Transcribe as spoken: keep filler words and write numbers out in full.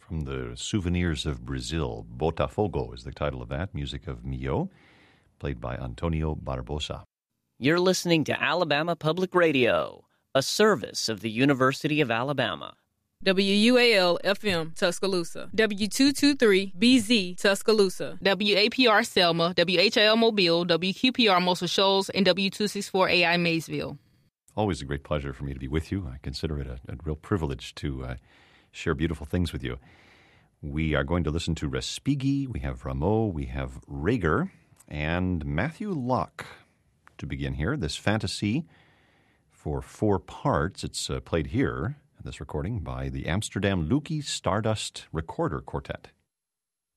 from the Souvenirs of Brazil. Botafogo is the title of that, music of Mio, played by Antonio Barbosa. You're listening to Alabama Public Radio, a service of the University of Alabama. W U A L F M Tuscaloosa, W two twenty-three B Z Tuscaloosa, W A P R Selma, W H L Mobile, W Q P R Muscle Shoals, and W two sixty-four A I Maysville. Always a great pleasure for me to be with you. I consider it a, a real privilege to uh, share beautiful things with you. We are going to listen to Respighi, we have Rameau, we have Reger, and Matthew Locke to begin here. This fantasy for four parts. It's uh, played here, this recording, by the Amsterdam Lukey Stardust Recorder Quartet.